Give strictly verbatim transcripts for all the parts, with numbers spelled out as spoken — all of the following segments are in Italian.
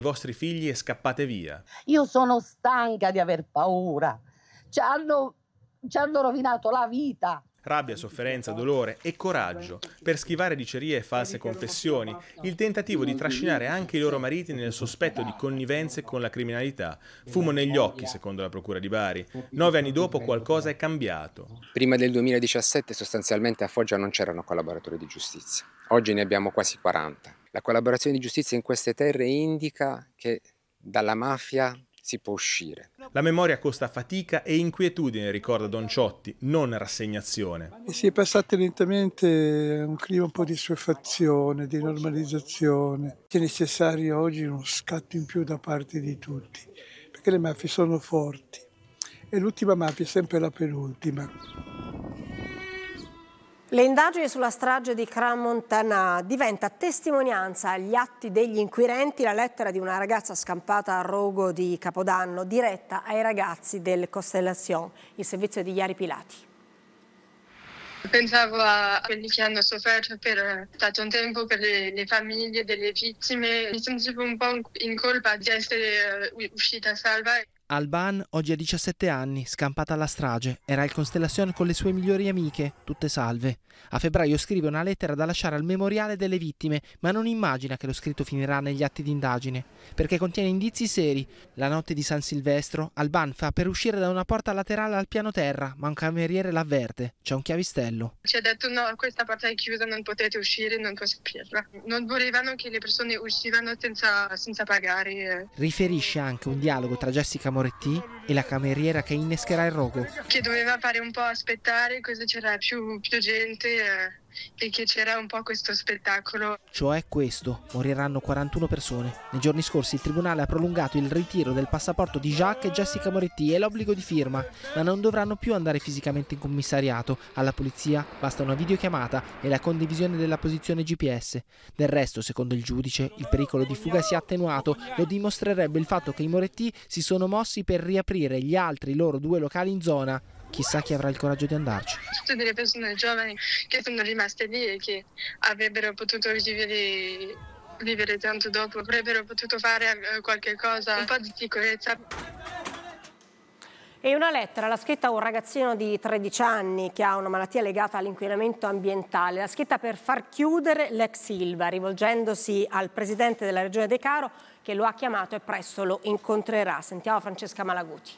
i vostri figli e scappate via. Io sono stanca di aver paura. Ci hanno, ci hanno rovinato la vita. Rabbia, sofferenza, dolore e coraggio per schivare dicerie e false confessioni, il tentativo di trascinare anche i loro mariti nel sospetto di connivenze con la criminalità. Fumo negli occhi, secondo la procura di Bari. Nove anni dopo qualcosa è cambiato. Prima del duemiladiciassette sostanzialmente a Foggia non c'erano collaboratori di giustizia. Oggi ne abbiamo quasi quaranta. La collaborazione di giustizia in queste terre indica che dalla mafia si può uscire. La memoria costa fatica e inquietudine, ricorda Don Ciotti, non rassegnazione. E si è passati lentamente a un clima un po' di assuefazione, di normalizzazione. È necessario oggi uno scatto in più da parte di tutti, perché le mafie sono forti e l'ultima mafia è sempre la penultima. Le indagini sulla strage di Crans-Montana diventa testimonianza agli atti degli inquirenti la lettera di una ragazza scampata a rogo di Capodanno, diretta ai ragazzi del Constellation, il servizio di Iari Pilati. Pensavo a quelli che hanno sofferto per tanto tempo, per le, le famiglie delle vittime. Mi sentivo un po' in colpa di essere uscita salva. Alban oggi ha diciassette anni, scampata alla strage. Era al Constellation con le sue migliori amiche, tutte salve. A febbraio scrive una lettera da lasciare al memoriale delle vittime, ma non immagina che lo scritto finirà negli atti di indagine, perché contiene indizi seri. La notte di San Silvestro, Alban fa per uscire da una porta laterale al piano terra, ma un cameriere l'avverte. C'è un chiavistello. Ci ha detto no, questa porta è chiusa, non potete uscire, non posso aprirla. Non volevano che le persone uscivano senza, senza pagare. Riferisce anche un dialogo tra Jessica Moretti e la cameriera che innescherà il rogo. Che doveva fare un po' aspettare, così c'era più, più gente eh, e che c'era un po' questo spettacolo. Cioè questo, moriranno quarantuno persone. Nei giorni scorsi il tribunale ha prolungato il ritiro del passaporto di Jacques e Jessica Moretti e l'obbligo di firma, ma non dovranno più andare fisicamente in commissariato. Alla polizia basta una videochiamata e la condivisione della posizione G P S. Del resto, secondo il giudice, il pericolo di fuga si è attenuato. Lo dimostrerebbe il fatto che i Moretti si sono mossi per riaprire gli altri loro due locali in zona. Chissà chi avrà il coraggio di andarci. Tutte delle persone giovani che sono rimaste lì e che avrebbero potuto vivere, vivere tanto dopo, avrebbero potuto fare qualche cosa, un po' di sicurezza. E una lettera l'ha scritta un ragazzino di tredici anni che ha una malattia legata all'inquinamento ambientale. L'ha scritta per far chiudere l'ex Ilva, rivolgendosi al presidente della regione De Caro, che lo ha chiamato e presto lo incontrerà. Sentiamo Francesca Malaguti.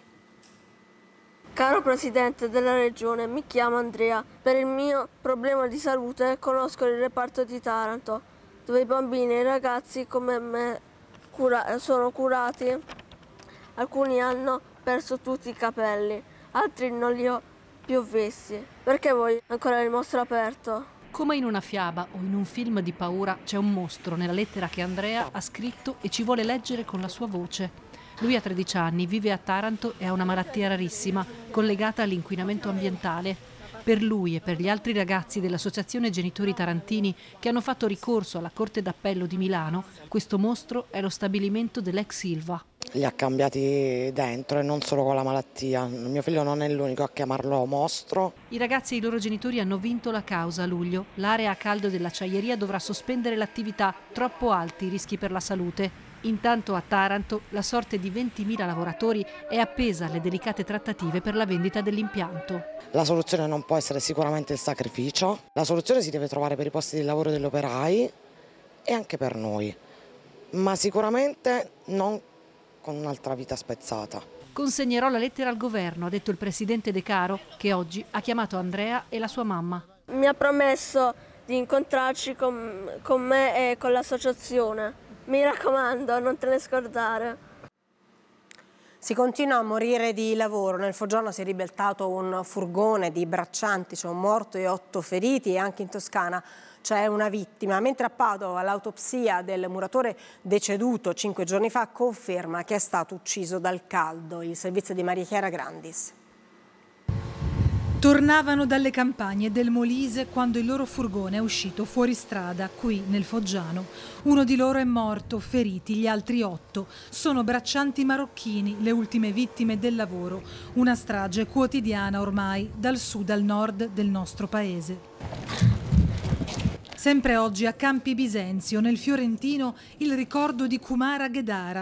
Caro Presidente della Regione, mi chiamo Andrea. Per il mio problema di salute conosco il reparto di Taranto, dove i bambini e i ragazzi come me cura- sono curati. Alcuni hanno perso tutti i capelli, altri non li ho più visti. Perché voi ancora il mostro aperto? Come in una fiaba o in un film di paura c'è un mostro nella lettera che Andrea ha scritto e ci vuole leggere con la sua voce. Lui ha tredici anni, vive a Taranto e ha una malattia rarissima collegata all'inquinamento ambientale. Per lui e per gli altri ragazzi dell'Associazione Genitori Tarantini che hanno fatto ricorso alla Corte d'Appello di Milano, questo mostro è lo stabilimento dell'ex Ilva. Li ha cambiati dentro e non solo con la malattia. Mio figlio non è l'unico a chiamarlo mostro. I ragazzi e i loro genitori hanno vinto la causa a luglio. L'area a caldo dell'acciaieria dovrà sospendere l'attività, troppo alti i rischi per la salute. Intanto a Taranto la sorte di ventimila lavoratori è appesa alle delicate trattative per la vendita dell'impianto. La soluzione non può essere sicuramente il sacrificio. La soluzione si deve trovare per i posti di lavoro degli operai e anche per noi, ma sicuramente non con un'altra vita spezzata. Consegnerò la lettera al governo, ha detto il presidente De Caro, che oggi ha chiamato Andrea e la sua mamma. Mi ha promesso di incontrarci con, con me e con l'associazione. Mi raccomando, non te ne scordare. Si continua a morire di lavoro. Nel Foggiano si è ribaltato un furgone di braccianti, c'è un morto e otto feriti, e anche in Toscana c'è una vittima. Mentre a Padova l'autopsia del muratore deceduto cinque giorni fa conferma che è stato ucciso dal caldo. Il servizio di Maria Chiara Grandis. Tornavano dalle campagne del Molise quando il loro furgone è uscito fuori strada, qui nel Foggiano. Uno di loro è morto, feriti gli altri otto. Sono braccianti marocchini, le ultime vittime del lavoro. Una strage quotidiana ormai, dal sud al nord del nostro paese. Sempre oggi a Campi Bisenzio, nel Fiorentino, il ricordo di Kumara Ghedara,